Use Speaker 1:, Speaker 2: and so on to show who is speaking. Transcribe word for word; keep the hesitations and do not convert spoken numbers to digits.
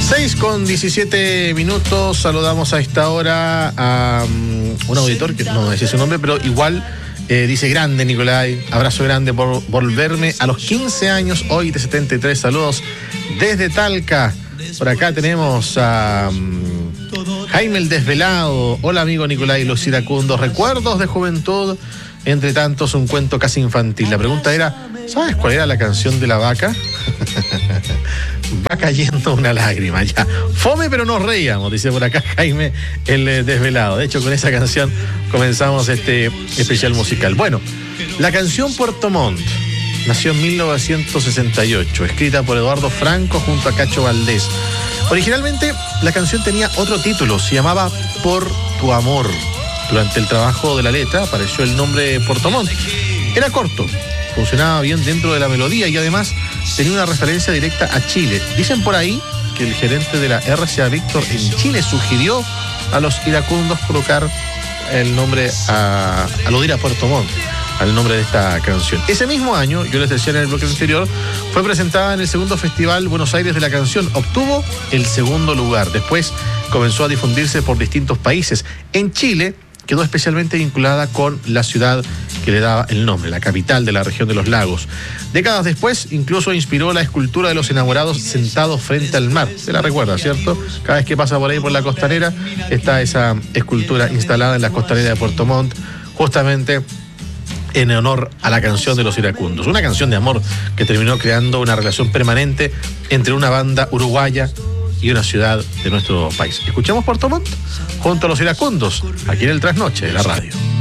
Speaker 1: seis con diecisiete minutos. Saludamos a esta hora a um, un auditor que no decía su nombre, pero igual eh, dice: grande Nicolai, abrazo grande por volverme a los quince años, hoy de setenta y tres. Saludos desde Talca. Por acá tenemos a um, Jaime el Desvelado. Hola amigo Nicolai, los iracundos, recuerdos de juventud, entre tantos un cuento casi infantil. La pregunta era: ¿sabes cuál era la canción de la vaca? Va cayendo una lágrima ya. Fome pero nos reíamos, dice por acá Jaime el eh, Desvelado. De hecho, con esa canción comenzamos este especial musical. Bueno, la canción Puerto Montt nació en mil novecientos sesenta y ocho, escrita por Eduardo Franco junto a Cacho Valdés. Originalmente la canción tenía otro título, se llamaba Por tu amor. Durante el trabajo de la letra apareció el nombre Puerto Montt. Era corto, funcionaba bien dentro de la melodía y además tenía una referencia directa a Chile. Dicen por ahí que el gerente de la R C A Víctor en Chile sugirió a los iracundos colocar el nombre, a aludir a Puerto Montt, al nombre de esta canción. Ese mismo año, yo les decía en el bloque anterior, fue presentada en el segundo Festival Buenos Aires de la Canción. Obtuvo el segundo lugar. Después comenzó a difundirse por distintos países. En Chile quedó especialmente vinculada con la ciudad que le daba el nombre, la capital de la región de los lagos. Décadas después, incluso inspiró la escultura de los enamorados sentados frente al mar. Se la recuerda, ¿cierto? Cada vez que pasa por ahí por la costanera, está esa escultura instalada en la costanera de Puerto Montt, justamente en honor a la canción de los iracundos. Una canción de amor que terminó creando una relación permanente entre una banda uruguaya y una ciudad de nuestro país. Escuchamos Puerto Montt junto a los iracundos, aquí en el Trasnoche de la radio.